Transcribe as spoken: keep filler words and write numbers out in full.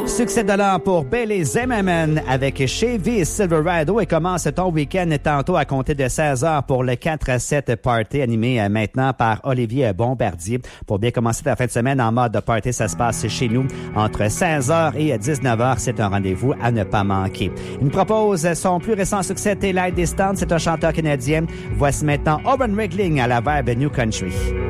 Succès de l'an pour Bailey Zimmerman avec Chevy Silverado et commence ton week-end tantôt à compter de seize heures pour le quatre à sept party animé maintenant par Olivier Bombardier. Pour bien commencer ta fin de semaine en mode party, ça se passe chez nous entre seize heures et dix-neuf heures. C'est un rendez-vous à ne pas manquer. Il nous propose son plus récent succès, Taillight Distance. C'est un chanteur canadien. Voici maintenant Owen Riegling à la verbe New Country.